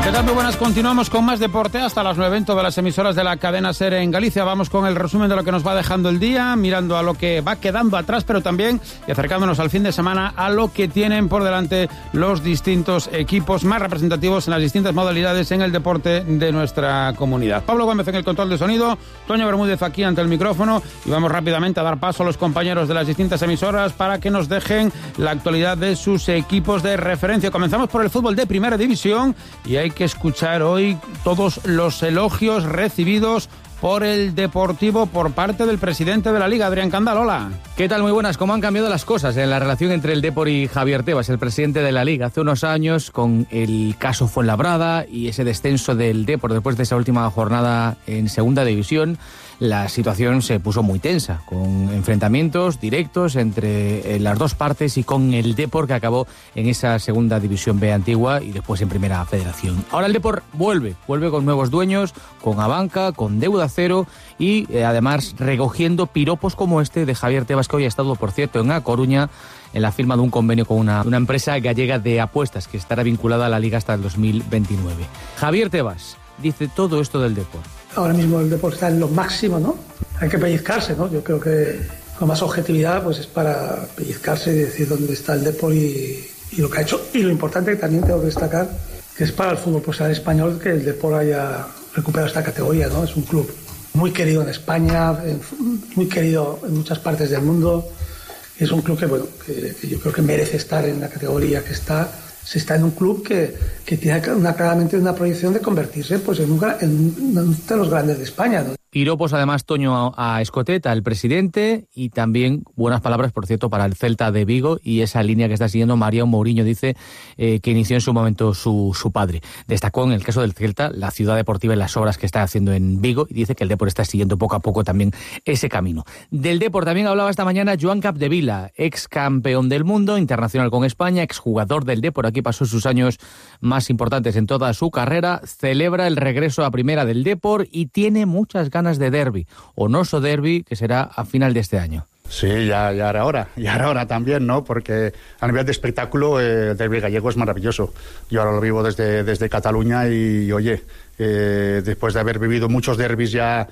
¿Qué tal? Muy buenas, continuamos con más deporte hasta las 9 en todas las emisoras de la cadena SER en Galicia. Vamos con el resumen de lo que nos va dejando el día, mirando a lo que va quedando atrás, pero también y acercándonos al fin de semana a lo que tienen por delante los distintos equipos más representativos en las distintas modalidades en el deporte de nuestra comunidad. Pablo Gómez en el control de sonido, Toño Bermúdez aquí ante el micrófono y vamos rápidamente a dar paso a los compañeros de las distintas emisoras para que nos dejen la actualidad de sus equipos de referencia. Comenzamos por el fútbol de Primera División y hay que escuchar hoy todos los elogios recibidos por el Deportivo por parte del presidente de la Liga, Adrián Candalola. ¿Qué tal? Muy buenas. ¿Cómo han cambiado las cosas en la relación entre el Depor y Javier Tebas, el presidente de la Liga? Hace unos años, con el caso Fuenlabrada y ese descenso del Depor después de esa última jornada en Segunda División, la situación se puso muy tensa, con enfrentamientos directos entre las dos partes y con el Depor, que acabó en esa Segunda División B antigua y después en Primera Federación. Ahora el Depor vuelve con nuevos dueños, con Abanca, con deuda cero y además recogiendo piropos como este de Javier Tebas, que hoy ha estado, por cierto, en A Coruña, en la firma de un convenio con una empresa gallega de apuestas que estará vinculada a la Liga hasta el 2029. Javier Tebas dice todo esto del Depor. Ahora mismo el deporte está en lo máximo, ¿no? Hay que pellizcarse, ¿no? Yo creo que con más objetividad pues es para pellizcarse y decir dónde está el deporte y lo que ha hecho. Y lo importante que también tengo que destacar, que es para el fútbol profesional español que el deporte haya recuperado esta categoría, ¿no? Es un club muy querido en España, muy querido en muchas partes del mundo. Es un club que yo creo que merece estar en la categoría que está. Se está en un club que tiene claramente una proyección de convertirse pues en uno de los grandes de España, ¿no? Piropos además, Toño, a Escoteta, el presidente, y también buenas palabras, por cierto, para el Celta de Vigo y esa línea que está siguiendo María Mourinho, dice, que inició en su momento su padre. Destacó en el caso del Celta la ciudad deportiva y las obras que está haciendo en Vigo y dice que el Depor está siguiendo poco a poco también ese camino. Del Depor también hablaba esta mañana Joan Capdevila, ex campeón del mundo, internacional con España, exjugador del Depor, aquí pasó sus años más importantes en toda su carrera, celebra el regreso a Primera del Depor y tiene muchas ganas de derbi, Onoso derbi, que será a final de este año. Sí, ya era hora también, ¿no? Porque a nivel de espectáculo el derbi gallego es maravilloso. Yo ahora lo vivo desde Cataluña y oye, después de haber vivido muchos derbis ya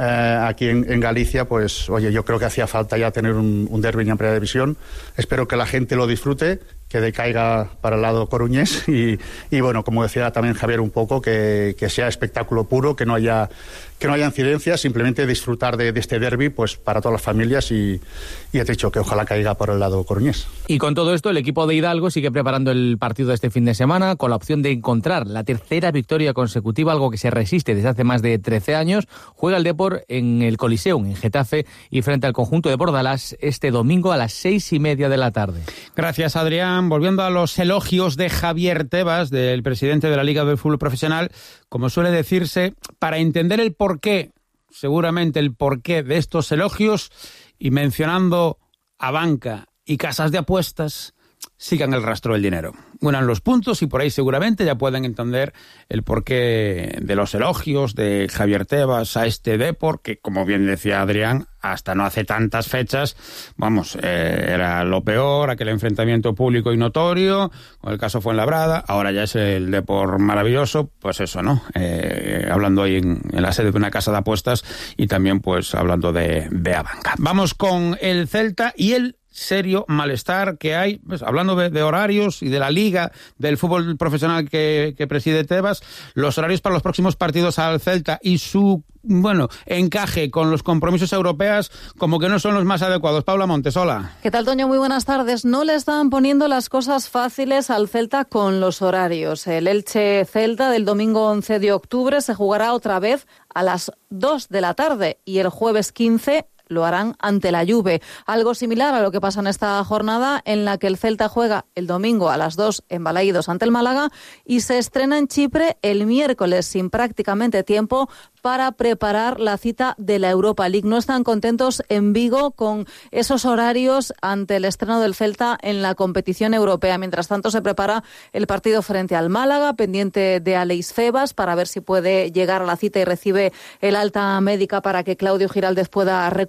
aquí en Galicia, pues oye, yo creo que hacía falta ya tener un derbi en Primera División. Espero que la gente lo disfrute, que decaiga para el lado coruñés y bueno, como decía también Javier un poco, que sea espectáculo puro, que no haya incidencias, simplemente disfrutar de este derbi pues para todas las familias y he dicho que ojalá caiga por el lado coruñés. Y con todo esto, el equipo de Hidalgo sigue preparando el partido de este fin de semana con la opción de encontrar la tercera victoria consecutiva, algo que se resiste desde hace más de 13 años. Juega el Depor en el Coliseum, en Getafe, y frente al conjunto de Bordalás este domingo a las 6:30 de la tarde. Gracias, Adrián. Volviendo a los elogios de Javier Tebas, del presidente de la Liga del Fútbol Profesional, como suele decirse, para entender el porqué, seguramente el porqué de estos elogios, y mencionando a banca y casas de apuestas, sigan el rastro del dinero. Unan los puntos y por ahí seguramente ya pueden entender el porqué de los elogios de Javier Tebas a este Depor, que como bien decía Adrián, hasta no hace tantas fechas, era lo peor, aquel enfrentamiento público y notorio, con el caso Fuenlabrada, ahora ya es el Depor maravilloso, pues eso, ¿no? Hablando hoy en la sede de una casa de apuestas y también pues hablando de Abanca. Vamos con el Celta y el serio malestar que hay, pues, hablando de horarios y de la liga del fútbol profesional que preside Tebas, los horarios para los próximos partidos al Celta y su encaje con los compromisos europeos como que no son los más adecuados. Paula Montes, hola. ¿Qué tal, Toño? Muy buenas tardes. No le están poniendo las cosas fáciles al Celta con los horarios. El Elche-Celta del domingo 11 de octubre se jugará otra vez a las 2 de la tarde y el jueves 15 lo harán ante la Juve. Algo similar a lo que pasa en esta jornada en la que el Celta juega el domingo a las 2 en Balaídos ante el Málaga y se estrena en Chipre el miércoles sin prácticamente tiempo para preparar la cita de la Europa League. No están contentos en Vigo con esos horarios ante el estreno del Celta en la competición europea. Mientras tanto, se prepara el partido frente al Málaga, pendiente de Aleix Febas, para ver si puede llegar a la cita y recibe el alta médica para que Claudio Giraldez pueda recuperar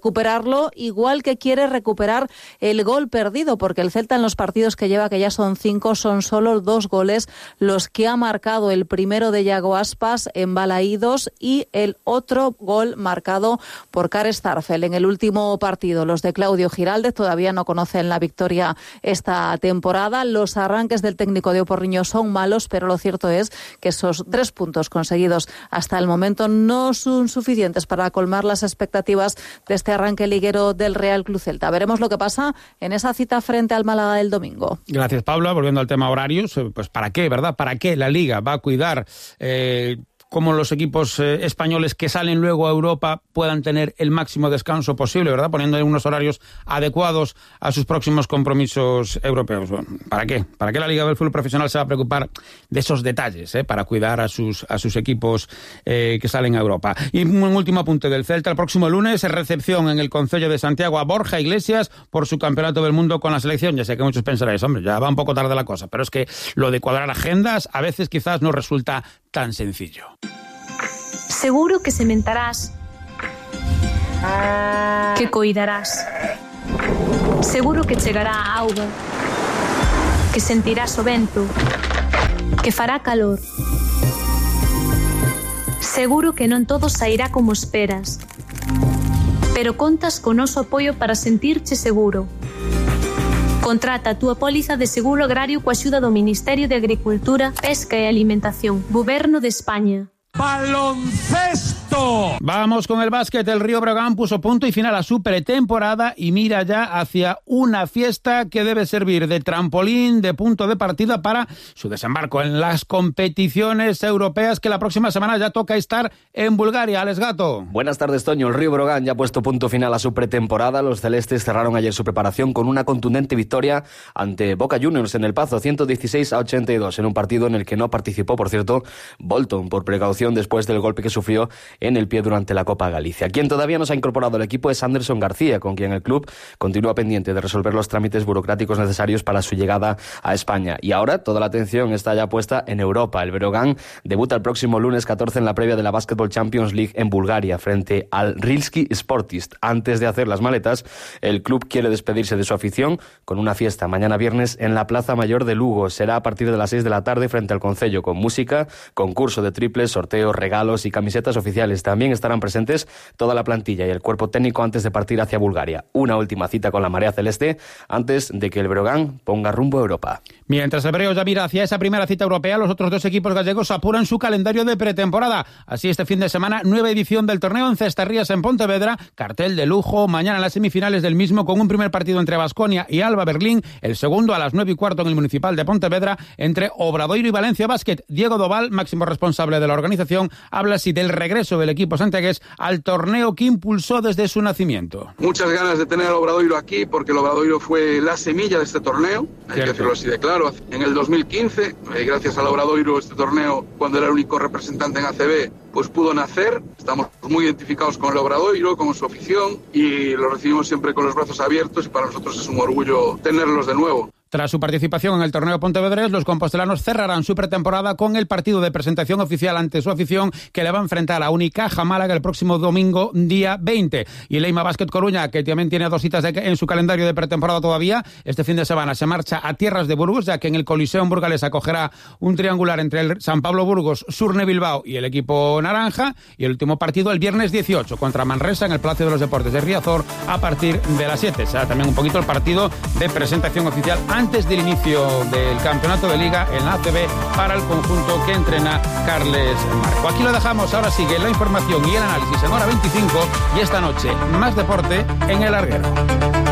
recuperarlo, igual que quiere recuperar el gol perdido, porque el Celta en los partidos que lleva, que ya son 5, son solo 2 goles los que ha marcado. El primero de Yago Aspas en Balaídos y el otro gol marcado por Kare Starfel en el último partido. Los de Claudio Giraldez todavía no conocen la victoria esta temporada. Los arranques del técnico de Oporriño son malos, pero lo cierto es que esos 3 puntos conseguidos hasta el momento no son suficientes para colmar las expectativas de este arranque liguero del Real Club Celta. Veremos lo que pasa en esa cita frente al Málaga del domingo. Gracias, Paula. Volviendo al tema horarios, pues ¿para qué, verdad? ¿Para qué la Liga va a cuidar cómo los equipos españoles que salen luego a Europa puedan tener el máximo descanso posible, ¿verdad? Poniendo unos horarios adecuados a sus próximos compromisos europeos. Bueno, ¿para qué? ¿Para qué la Liga del Fútbol Profesional se va a preocupar de esos detalles, para cuidar a sus equipos que salen a Europa? Y un último apunte del Celta. El próximo lunes, recepción en el Concello de Santiago a Borja Iglesias por su Campeonato del Mundo con la selección. Ya sé que muchos pensaréis, hombre, ya va un poco tarde la cosa, pero es que lo de cuadrar agendas a veces quizás no resulta tan sencillo. Seguro que sementarás, que coidarás. Seguro que chegará a auga, que sentirás o vento, que fará calor. Seguro que non todo sairá como esperas, pero contas con noso apoio para sentirche seguro. Contrata a túa póliza de seguro agrario coa axuda do Ministerio de Agricultura, Pesca e Alimentación, Goberno de España. ¡Baloncesto! Vamos con el básquet. El Río Breogán puso punto y final a su pretemporada y mira ya hacia una fiesta que debe servir de trampolín, de punto de partida para su desembarco en las competiciones europeas, que la próxima semana ya toca estar en Bulgaria. Alex Gato. Buenas tardes, Toño. El Río Breogán ya ha puesto punto final a su pretemporada. Los celestes cerraron ayer su preparación con una contundente victoria ante Boca Juniors en El Pazo, 116-82, en un partido en el que no participó, por cierto, Bolton, por precaución después del golpe que sufrió en el pie durante la Copa Galicia. Quien todavía no se ha incorporado al equipo es Anderson García, con quien el club continúa pendiente de resolver los trámites burocráticos necesarios para su llegada a España. Y ahora toda la atención está ya puesta en Europa. El Breogán debuta el próximo lunes 14 en la previa de la Basketball Champions League en Bulgaria frente al Rilski Sportist. Antes de hacer las maletas, el club quiere despedirse de su afición con una fiesta mañana viernes en la Plaza Mayor de Lugo. Será a partir de las 6 de la tarde frente al Concello, con música, concurso de triples, sorteos, regalos y camisetas oficiales. También estarán presentes toda la plantilla y el cuerpo técnico antes de partir hacia Bulgaria. Una última cita con la marea celeste antes de que el Breogán ponga rumbo a Europa. Mientras el Breo ya mira hacia esa primera cita europea, los otros 2 equipos gallegos apuran su calendario de pretemporada. Así, este fin de semana, nueva edición del torneo en Cestarrías, en Pontevedra, cartel de lujo. Mañana en las semifinales del mismo, con un primer partido entre Baskonia y Alba Berlín, el segundo a las 9:15 en el Municipal de Pontevedra entre Obradoiro y Valencia Basket. Diego Doval, máximo responsable de la organización, habla así del regreso del equipo santiagués al torneo que impulsó desde su nacimiento. Muchas ganas de tener al Obradoiro aquí, porque el Obradoiro fue la semilla de este torneo, hay que decirlo así de claro. En el 2015, gracias al Obradoiro, este torneo, cuando era el único representante en ACB, pues pudo nacer. Estamos muy identificados con el Obradoiro, con su afición, y lo recibimos siempre con los brazos abiertos, y para nosotros es un orgullo tenerlos de nuevo. Tras su participación en el torneo pontevedrés, los compostelanos cerrarán su pretemporada con el partido de presentación oficial ante su afición, que le va a enfrentar a Unicaja Málaga el próximo domingo, día 20. Y el Leima Basket Coruña, que también tiene 2 citas en su calendario de pretemporada todavía, este fin de semana se marcha a tierras de Burgos, ya que en el Coliseum burgalés acogerá un triangular entre el San Pablo Burgos, Surne Bilbao y el equipo naranja. Y el último partido el viernes 18 contra Manresa en el Palacio de los Deportes de Riazor a partir de las 7. Será también un poquito el partido de presentación oficial antes del inicio del campeonato de Liga en la ACB para el conjunto que entrena Carles Marco. Aquí lo dejamos, ahora sigue la información y el análisis en Hora 25 y esta noche más deporte en El Larguero.